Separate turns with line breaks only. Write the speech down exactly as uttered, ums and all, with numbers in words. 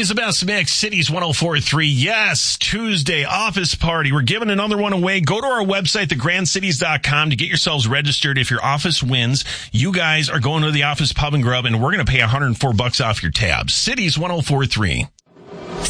Always the best mix. Cities one oh four point three. Yes, Tuesday office party. We're giving another one away. Go to our website, the grand cities dot com, to get yourselves registered. If your office wins, you guys are going to the office pub and grub, and we're going to pay one hundred four bucks off your tab. Cities one oh four point three.